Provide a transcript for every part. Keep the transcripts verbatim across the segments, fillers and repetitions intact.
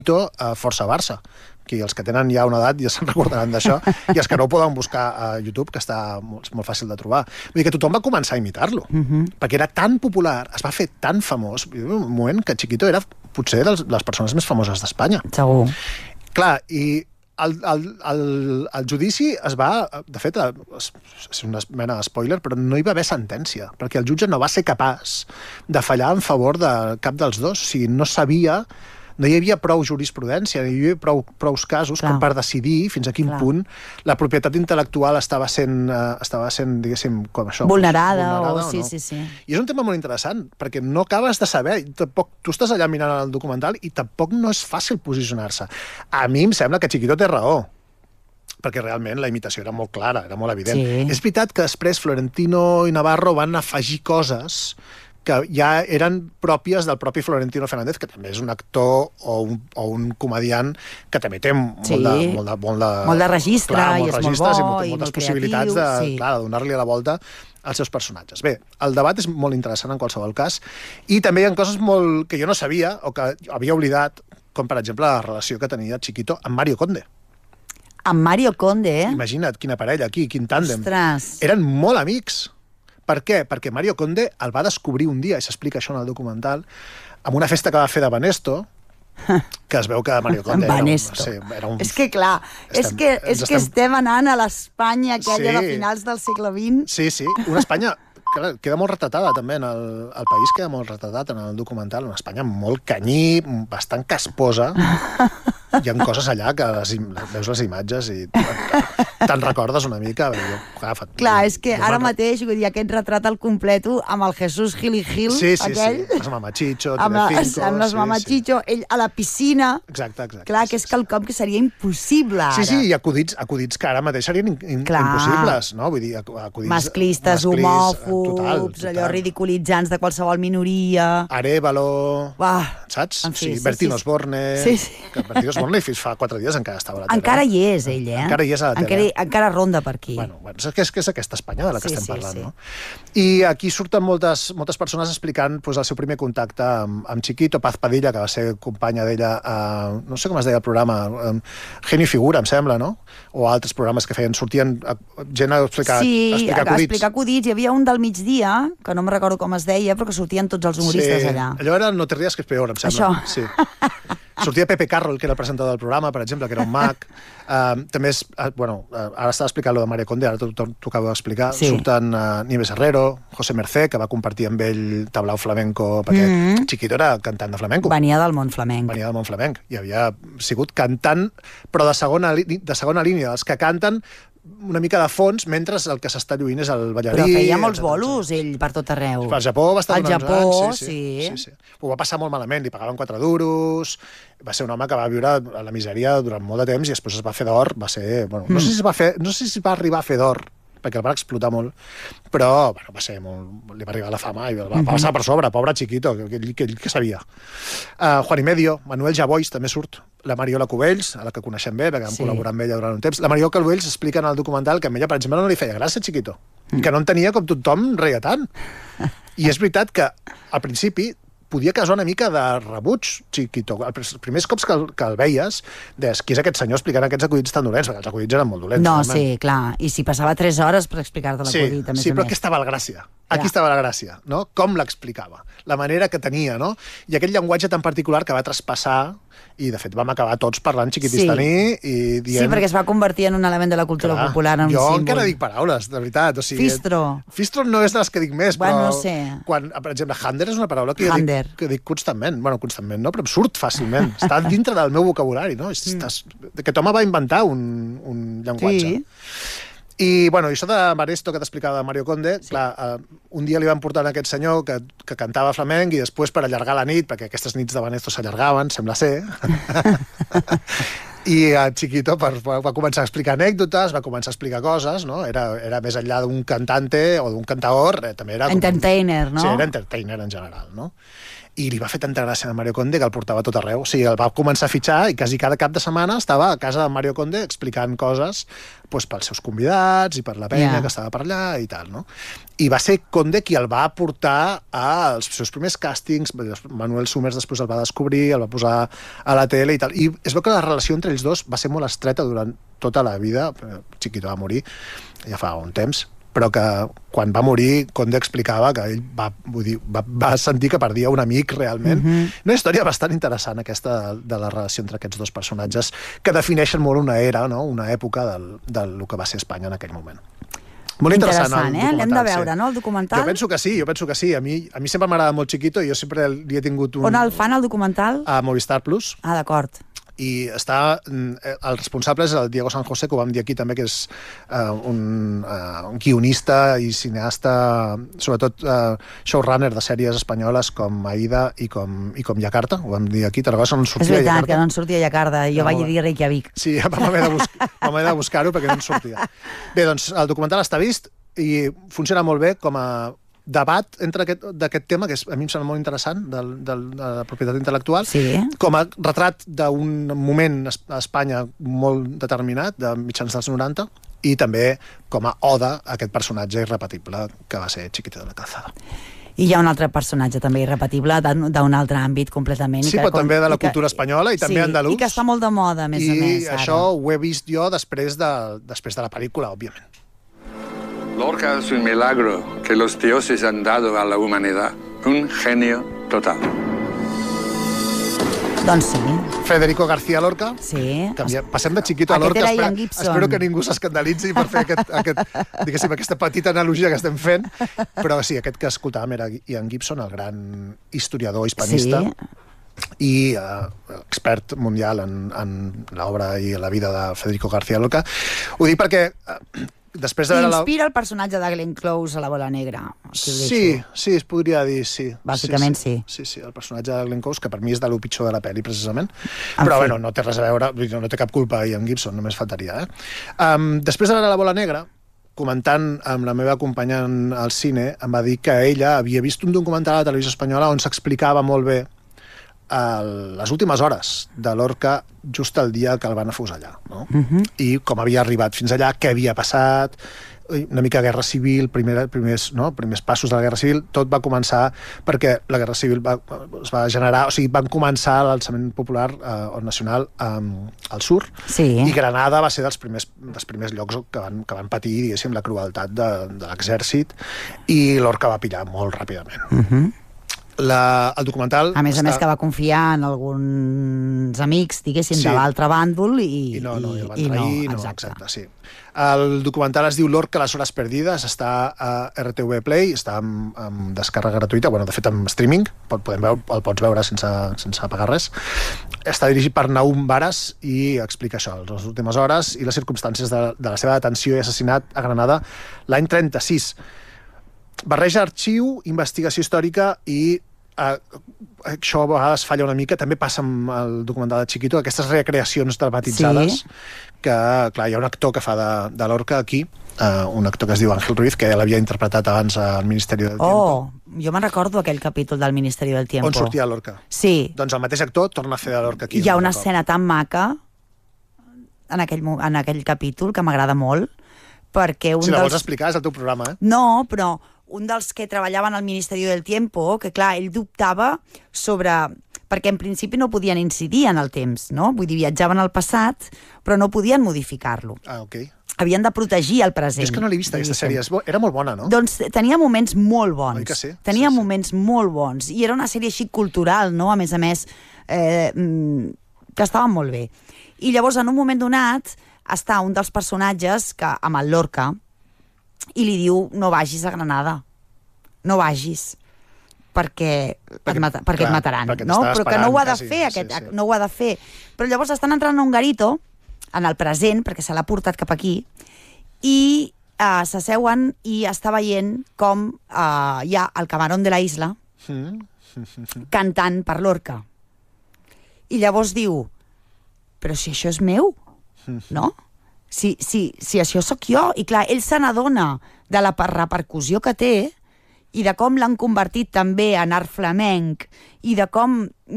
a Força Barça. Aquí els que tenen ja una edat ja se'n recordaran d'això, i els que no ho poden buscar a YouTube, que està molt, molt fàcil de trobar. Vull dir que tothom va començar a imitar-lo, uh-huh. perquè era tan popular, es va fer tan famós, en un moment que Chiquito era potser de les persones més famoses d'Espanya. Segur. Clar, i el, el, el, el judici es va... De fet, és una mena de spoiler, però no hi va haver sentència, perquè el jutge no va ser capaç de fallar en favor de cap dels dos. O sigui, no sabia... No hi havia prou jurisprudència, no hi havia prou, prou casos Clar. com per decidir fins a quin Clar. punt la propietat intel·lectual estava sent, uh, estava sent diguéssim, com això... Vulnerada, vulnerada o... Sí, o no. sí, sí. I és un tema molt interessant, perquè no acabes de saber, tampoc, tu estàs allà mirant el documental i tampoc no és fàcil posicionar-se. A mi em sembla que Chiquito té raó, perquè realment la imitació era molt clara, era molt evident. Sí. És veritat que després Florentino i Navarro van afegir coses que ja eren pròpies del propi Florentino Fernández, que també és un actor o un, o un comediant que també té molt, sí. de, molt, de, molt, de, molt de registre, clar, i és molt bo, i, molt, i moltes molt possibilitats creatiu, de, sí. clar, de donar-li la volta als seus personatges. Bé, el debat és molt interessant en qualsevol cas, i també hi ha coses molt que jo no sabia o que havia oblidat, com per exemple la relació que tenia Chiquito amb Mario Conde. Amb Mario Conde, eh? Imagina't, quina parella aquí, quin tàndem. Ostres. Eren molt amics. Per què? Perquè Mario Conde el va descobrir un dia, i s'explica això en el documental, amb una festa que va fer de Banesto, que es veu que Mario Conde era un, sí, era un... És que, clar, estem, és, que, és estem... que estem anant a l'Espanya aquella sí. de finals del segle vint. Sí, sí, una Espanya... Clar, queda molt retratada també en el, el país, queda molt retratat en el documental, una Espanya molt canyí, bastant casposa. Hi ha coses allà que les, veus les imatges i te'n recordes una mica. Jo, agafa't, clar, és que ara mateix, vull dir, aquest retrat al completo amb el Jesús Gil i Gil, sí, sí, aquell... Sí, amb Mamachicho, amb, les, amb les sí, Mamachicho, sí. Ell a la piscina... Exacte, exacte. Clar, que és quelcom que seria impossible ara. Sí, sí, i acudits, acudits que ara mateix serien in, in, impossibles, no? Vull dir, acudits... Masclistes, homòfobs, total, total. Allò ridiculitzants de qualsevol minoria... Arévalo... Uah, saps? en fi, sí, sí, Bertino sí. Osborne... Sí, sí. Que Bertino Osborne fins fa quatre dies encara estava a la tele. Encara hi és, ell, eh? Encara hi és a la tele. Encara, encara ronda per aquí. Bueno, bueno és, que és, que és aquesta Espanya de la que sí, estem sí, parlant, sí. no? I aquí surten moltes, moltes persones explicant pues, el seu primer contacte amb, amb Chiquito, Paz Padilla, que va ser companya d'ella a... No sé com es deia el programa, um, Genio i Figura, em sembla, no? O altres programes que feien, sortien a, gent a explicar, sí, a explicar acudits. Sí, a explicar acudits. Hi havia un del migdia, que no me'n recordo com es deia, però que sortien tots els humoristes sí, allà. Allò era No te ries que és peor, em sembla. Això. Sí. Sortia Pepe Carroll, que era el presentador del programa, per exemple, que era un mag. Uh, també és... Uh, bueno, uh, ara estava explicant lo de Mario Conde, ara t'ho acabo d'explicar. Sí. Surten uh, Nieves Herrero, José Mercé, que va compartir amb ell tablao flamenco, perquè mm-hmm. Chiquito era cantant de flamenco. Venia del món flamenc. Venia del món flamenc. I havia sigut cantant, però de segona, de segona línia, els que canten una mica de fons, mentre el que s'està lluint és el ballarí. Però feia molts bolos, ell, per tot arreu. Al Japó va estar Al Japó, anys, sí, sí. sí, sí, sí. Ho va passar molt malament, li pagaven quatre duros, va ser un home que va viure a la misèria durant molt de temps i després es va fer d'or, va ser... Bueno, no, mm. sé si va fer, no sé si va arribar a fer d'or, perquè el va explotar molt, però bueno, va ser molt, li va arribar la fama i va, va passar per sobre, pobre Chiquito, que ell que, que sabia. Uh, Juan y Medio, Manuel Javois també surt, la Mariola Cubells, a la que coneixem bé, perquè vam sí. col·laborar amb ella durant un temps. La Mariola Cubells explica en el documental que a ella, per exemple, no li feia gràcia Chiquito, mm. que no entenia com tothom reia tant. I és veritat que al principi podia causar una mica de rebuig, Chiquito. Els primers cops que el, que el veies, deies, qui és aquest senyor explicant aquests acudits tan dolents? Perquè els acudits eren molt dolents. No, realment. Sí, clar. I si passava tres hores per explicar-te l'acudit, a més Sí, a però més. aquí estava la gràcia. Aquí ja. estava la gràcia, no? Com l'explicava, la manera que tenia, no? I aquest llenguatge tan particular que va traspassar, i de fet vam acabar tots parlant xiquitistaní sí. i dient... Sí, perquè es va convertir en un element de la cultura Clar, popular, en un jo símbol. encara dic paraules, de veritat. O sigui, Fistro. Fistro no és de les que dic més, bueno, però... no sé. Quan, per exemple, Hander és una paraula que jo dic, que dic constantment. Bueno, constantment no, però em surt fàcilment. Està dintre del meu vocabulari, no? Mm. Estàs... Aquest home va inventar un, un llenguatge. Sí. I, bueno, això de Banesto que t'explicava de Mario Conde, sí. clar, uh, un dia li van portar a aquest senyor que, que cantava flamenc i després per allargar la nit, perquè aquestes nits de Banesto s'allargaven, sembla ser, i el Chiquito per, va començar a explicar anècdotes, va començar a explicar coses, no? Era, era més enllà d'un cantante o d'un cantaor, eh, també era... Entertainer, com, no? Sí, era entertainer en general, no? i li va fer tanta gràcia a Mario Conde que el portava a tot arreu. O sigui, el va començar a fitxar i quasi cada cap de setmana estava a casa de Mario Conde explicant coses doncs, pels seus convidats i per la penya yeah. que estava per allà i tal, no? I va ser Conde qui el va portar als seus primers càstings. Manuel Summers després el va descobrir, el va posar a la tele i tal. I es veu que la relació entre ells dos va ser molt estreta durant tota la vida. Chiquito va morir ja fa un temps, però que quan va morir Conde explicava que ell va, vull dir, va, va sentir que perdia un amic realment. Mm-hmm. Una història bastant interessant aquesta de, de la relació entre aquests dos personatges que defineixen molt una era, no? Una època del, del que va ser Espanya en aquell moment. Molt interessant, interessant eh? L'hem de veure, sí. no, el documental? Jo penso que sí, jo penso que sí. A mi, a mi sempre m'agrada molt Chiquito i jo sempre li he tingut un... On el fan, el documental? A Movistar Plus. Ah, d'acord. I està... El responsable és el Diego San José, que ho vam dir aquí també, que és uh, un, uh, un guionista i cineasta, sobretot uh, showrunner de sèries espanyoles com Aida i com, i com Yakarta, ho vam dir aquí, tal vegada no en sortia Yakarta. És veritat, Yakarta. que no en sortia Yakarta, jo no, vaig dir Reykjavik. Sí, vam haver de, buscar, vam haver de buscar-ho perquè no en sortia. Bé, doncs el documental està vist i funciona molt bé com a debat entre aquest, d'aquest tema, que és, a mi em sembla molt interessant, del, del, de la propietat intel·lectual, sí. com a retrat d'un moment a Espanya molt determinat, de mitjans dels noranta, i també com a oda a aquest personatge irrepetible que va ser Chiquito de la Calzada. I hi ha un altre personatge també irrepetible d'un altre àmbit completament. Sí, i que, però també de la cultura espanyola i sí, també andalús. I que està molt de moda, a més I a més. I això ara. ho he vist jo després de, després de la pel·lícula, òbviament. Lorca es un milagro que los dioses han dado a la humanidad. Un genio total. Doncs sí. Federico García Lorca. Sí. Canvia, passem de Chiquito a Lorca. Espero, espero que ningú s'escandalitzi per fer aquest, aquest, diguéssim, aquesta petita analogia que estem fent. Però sí, aquest que escoltàvem era Ian Gibson, el gran historiador hispanista. Sí. I eh, expert mundial en, en l'obra i la vida de Federico García Lorca. Ho dic perquè... Eh, després de veure inspira la... el personatge de Glenn Close a la Bola Negra. Sí, sí, es podria dir, sí. Bàsicament sí. Sí, sí, sí, el personatge de Glenn Close, que per mi és de lo pitjor de la pel·li, precisament. En Però, fi. bueno, no té res a veure, no té cap culpa Ian Gibson, només faltaria, eh? Um, després de veure la Bola Negra, comentant amb la meva companya al cine, em va dir que ella havia vist un documental a la televisió espanyola on s'explicava molt bé a les últimes hores de Lorca just el dia que el van afusellar, no? Uh-huh. I com havia arribat fins allà, què havia passat, una mica guerra civil, primer, primers, no? primers passos de la guerra civil, tot va començar perquè la guerra civil va, es va generar, o sigui, van començar l'alçament popular eh, o nacional eh, al sur, sí. i Granada va ser dels primers, dels primers llocs que van, que van patir, diguéssim, la crueltat de, de l'exèrcit, i Lorca va pillar molt ràpidament. Uh-huh. La, el documental... A més està... a més que va confiar en alguns amics, diguéssim, sí. de l'altre bàndol i, I no, no, i el van i trair, no, no, exacte. exacte, sí. El documental es diu Lorca, les hores perdides, està a R T V Play, està amb, amb descàrrega gratuïta, bueno, de fet amb streaming, pot, podem veure, el pots veure sense, sense pagar res. Està dirigit per Naum Varas i explica això, les últimes hores i les circumstàncies de, de la seva detenció i assassinat a Granada l'any trenta-sis. Barreja arxiu, investigació històrica i Uh, això a vegades falla una mica, també passa amb el documental de Chiquito, aquestes recreacions dramatitzades, sí. que, clar, hi ha un actor que fa de, de Lorca aquí, uh, un actor que es diu Ángel Ruiz, que ja l'havia interpretat abans al Ministeri del Tiempo. Oh, jo me'n recordo aquell capítol del Ministeri del Tiempo. On sortia Lorca. Sí. Doncs el mateix actor torna a fer de Lorca aquí. Hi ha una escena tan maca en aquell, en aquell capítol que m'agrada molt, perquè un si la dels... vols explicar, és el teu programa, eh? No, però un dels que treballaven al Ministeri del Tiempo, que clar, ell dubtava sobre... perquè en principi no podien incidir en el temps, no? Vull dir, viatjaven al passat, però no podien modificar-lo. Ah, ok. Havien de protegir el present. És que no l'he vist, aquesta sèrie. Era molt bona, no? Doncs tenia moments molt bons. Oi que sí? Tenia sí, sí. moments molt bons. I era una sèrie així cultural, no? A més a més, eh, que estava molt bé. I llavors, en un moment donat, està un dels personatges que, amb el Lorca, i li diu, no vagis a Granada, no vagis, perquè, perquè, et, mata, perquè clar, et mataran, perquè no? Però que no ho ha de quasi, fer, aquest, sí, sí. no ho ha de fer. Però llavors estan entrant a un garito, en el present, perquè se l'ha portat cap aquí, i uh, s'asseuen i està veient com uh, hi ha el camarón de la isla mm. cantant per Lorca. I llavors diu, però si això és meu, no? Si, si, si això sóc jo, i clar, ell se n'adona de la repercussió que té i de com l'han convertit també en art flamenc, i de com,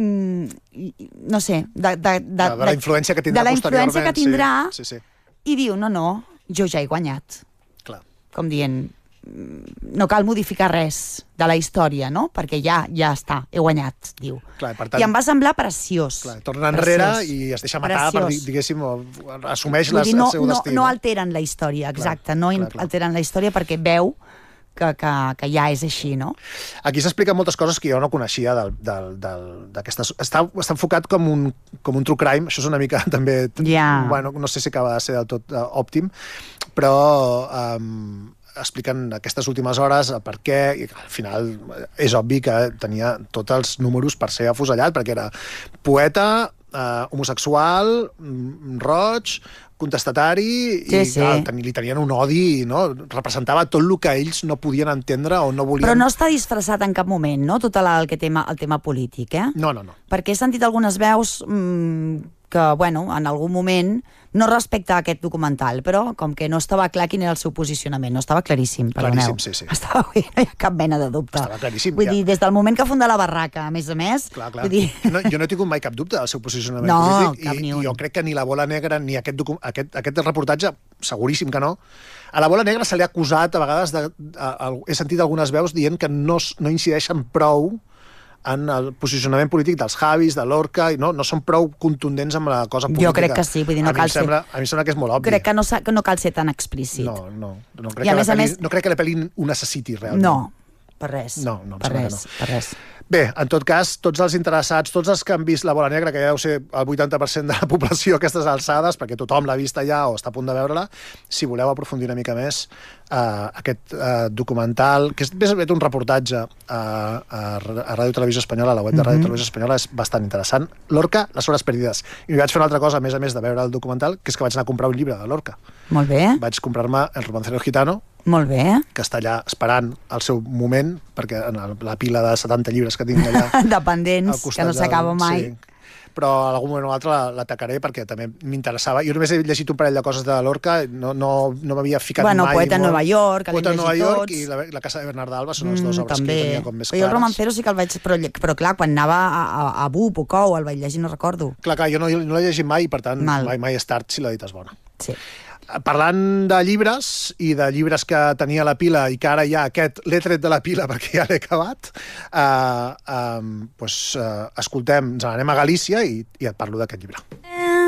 mm, no sé... De, de, de, de, de la influència que tindrà de la influència que tindrà, sí, sí, sí. I diu, no, no, jo ja he guanyat. Clar. Com dient, no cal modificar res de la història, no? Perquè ja ja està, he guanyat, diu. Clar, per tant, I em va semblar preciós. Clar, torna enrere preciós, i es deixa matar, preciós. per, diguéssim, assumeix Vull les, dir, no, el seu no, destí. no alteren la història, exacte, Clar, no clar, clar. alteren la història perquè veu que, que, que ja és així, no? Aquí s'expliquen moltes coses que jo no coneixia del, del, del, d'aquestes... Està, està enfocat com un, com un true crime, això és una mica també... Yeah. Bueno, no sé si acaba de ser del tot uh, òptim, però um, expliquen aquestes últimes hores el per què, i al final és obvi que tenia tots els números per ser afusellat, perquè era poeta, uh, homosexual, roig, contestatari, sí, i sí. Clar, ten, li tenien un odi, no? Representava tot el que ells no podien entendre o no volien... Però no està disfressat en cap moment, no?, tot el, el, que tema, el tema polític, eh? No, no, no. Perquè he sentit algunes veus mmm, que, bueno, en algun moment, no respecte a aquest documental, però com que no estava clar quin era el seu posicionament, no estava claríssim, perdoneu. Claríssim, sí, sí. Estava, no hi ha cap mena de dubte. Estava claríssim, Vull ja. dir, des del moment que funda la barraca, a més a més... Clar, clar. Vull dir... No, jo no he tingut mai cap dubte del seu posicionament no, polític, cap i, ni un. i jo crec que ni la Bola Negra ni aquest, docu aquest, aquest reportatge, seguríssim que no. A la Bola Negra se li ha acusat, a vegades, de, a, a, he sentit algunes veus dient que no, no incideixen prou en el posicionament polític dels Javis, de Lorca, i no, no són prou contundents amb la cosa política. Jo crec que sí, vull dir, no a cal ser... Sembla, a mi em sembla que és molt obvi. Crec que no, que no cal ser tan explícit. No, no. No crec, I que més la, peli, més... no crec que la pel·li ho necessiti, realment. No, per res. No, no, em per sembla res, que no. per res. Bé, en tot cas, tots els interessats, tots els que han vist La Bola Negra, que ja deu ser el vuitanta per cent de la població a aquestes alçades, perquè tothom l'ha vist allà o està a punt de veure-la, si voleu aprofundir una mica més uh, aquest uh, documental, que és més aviat un reportatge uh, a, a Ràdio Televisió Espanyola, a la web de Ràdio Televisió Espanyola, és bastant interessant. Lorca, les hores perdides. I m'hi vaig fer una altra cosa, a més a més de veure el documental, que és que vaig anar a comprar un llibre de Lorca. Molt bé. Vaig comprar-me El romancero gitano, Molt bé. que està allà esperant el seu moment, perquè en el, la pila de setanta llibres que tinc allà... Dependents, que no s'acaba mai. Sí. Però a algun moment o altre l'atacaré perquè també m'interessava. Jo només he llegit un parell de coses de Lorca, no, no, no m'havia ficat bueno, mai... Poeta en Nova York, que Poeta l'hem en Nova llegit York tots. i la, la Casa de Bernarda Alba són les dues obres també. que jo tenia com més però jo el clares. Romancero sí que el vaig... Però, però clar, quan anava a, a, a Bup o Cou el vaig llegir, no recordo. Clar, clar, jo no, no l'he llegit mai, per tant, Mal. mai, mai és tard si la dita és bona. Sí. Parlant de llibres, i de llibres que tenia a la pila i que ara ja aquest l'he tret de la pila perquè ja l'he acabat, eh, eh, pues, eh, escoltem, ens n'anem a Galícia i, i et parlo d'aquest llibre.